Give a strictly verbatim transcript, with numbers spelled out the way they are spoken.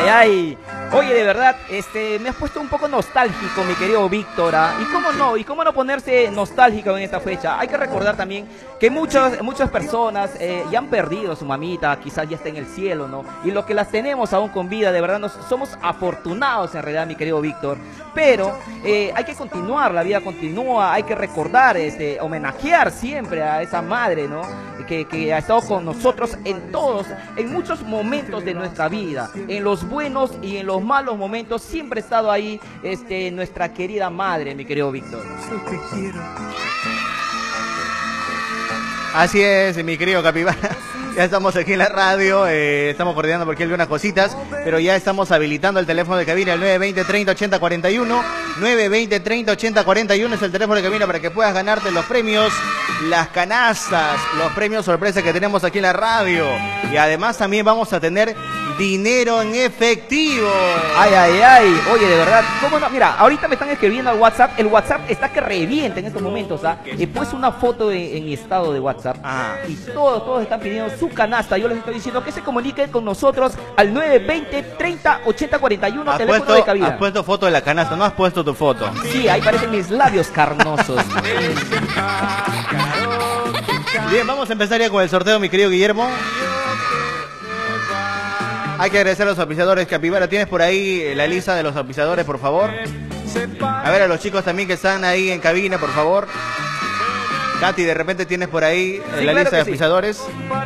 ay. Oye, de verdad, este, me has puesto un poco nostálgico, mi querido Víctor. ¿Ah? ¿Y cómo no? ¿Y cómo no ponerse nostálgico en esta fecha? Hay que recordar también que muchas, muchas personas eh, ya han perdido a su mamita, quizás ya está en el cielo, ¿no? Y los que las tenemos aún con vida, de verdad, nos, somos afortunados en realidad, mi querido Víctor. Pero eh, hay que continuar, la vida continúa, hay que recordar, este, homenajear siempre a esa madre, ¿no? Que, que ha estado con nosotros en todos, en muchos momentos de nuestra vida, en los buenos y en los malos momentos, siempre ha estado ahí este, nuestra querida madre, mi querido Víctor. Así es, mi querido Capibara. Ya estamos aquí en la radio, eh, estamos coordinando porque él ve unas cositas, pero ya estamos habilitando el teléfono de cabina, el nueve veinte, treinta, ochenta, cuarenta y uno. nueve veinte, treinta, ochenta, cuarenta y uno es el teléfono de cabina para que puedas ganarte los premios, las canastas, los premios sorpresa que tenemos aquí en la radio. Y además también vamos a tener dinero en efectivo. Ay, ay, ay. Oye, de verdad, ¿cómo no? Mira, ahorita me están escribiendo al WhatsApp. El WhatsApp está que revienta en estos momentos, ¿ah? He puesto una foto en, en mi estado de WhatsApp. Ah, y todos, todos están pidiendo su canasta. Yo les estoy diciendo que se comuniquen con nosotros al nueve veinte, treinta, ochenta, cuarenta y uno, teléfono puesto, de cabina. Has puesto foto de la canasta, no has puesto tu foto. Sí, ahí parecen mis labios carnosos. Bien, vamos a empezar ya con el sorteo, mi querido Guillermo. Hay que agradecer a los auspiciadores. Capibara, ¿tienes por ahí la lista de los auspiciadores, por favor? A ver, a los chicos también que están ahí en cabina, por favor. Katy, de repente tienes por ahí Sí, la claro lista de sí. auspiciadores.